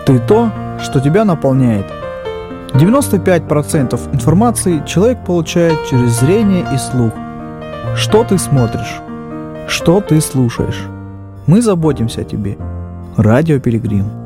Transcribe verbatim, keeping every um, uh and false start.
Ты то, что тебя наполняет. девяносто пять процентов информации человек получает через зрение и слух. Что ты смотришь? Что ты слушаешь? Мы заботимся о тебе. Радио Пилигрим.